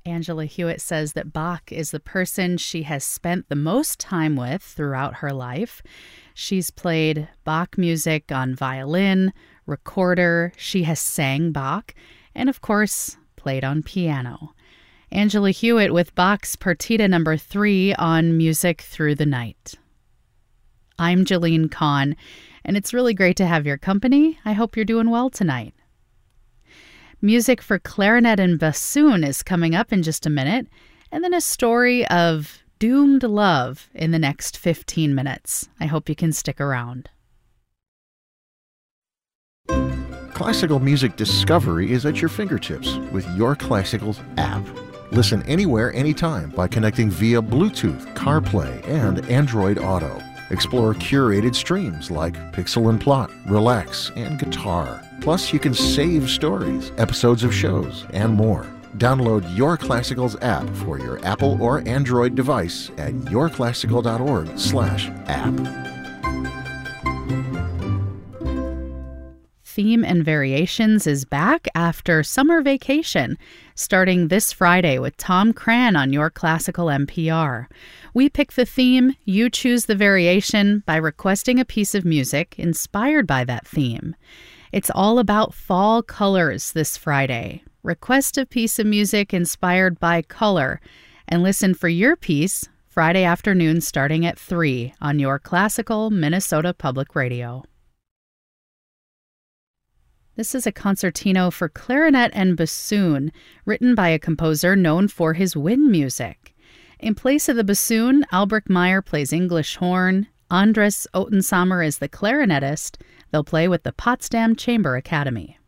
Angela Hewitt says that Bach is the person she has spent the most time with throughout her life. She's played Bach music on violin, recorder, she has sang Bach, and of course, played on piano. Angela Hewitt with Bach's Partita No. 3 on Music Through the Night. I'm Jolene Kahn, and it's really great to have your company. I hope you're doing well tonight. Music for clarinet and bassoon is coming up in just a minute, and then a story of doomed love in the next 15 minutes. I hope you can stick around. Classical music discovery is at your fingertips with Your Classicals app. Listen anywhere, anytime by connecting via Bluetooth, CarPlay, and Android Auto. Explore curated streams like Pixel and Plot, Relax, and Guitar. Plus, you can save stories, episodes of shows, and more. Download Your Classicals app for your Apple or Android device at yourclassical.org/app. Theme and Variations is back after summer vacation, starting this Friday with Tom Cran on Your Classical NPR. We pick the theme, you choose the variation by requesting a piece of music inspired by that theme. It's all about fall colors this Friday. Request a piece of music inspired by color and listen for your piece Friday afternoon starting at 3 on Your Classical Minnesota Public Radio. This is a concertino for clarinet and bassoon, written by a composer known for his wind music. In place of the bassoon, Albrecht Meyer plays English horn. Andres Ottensamer is the clarinetist. They'll play with the Potsdam Chamber Academy.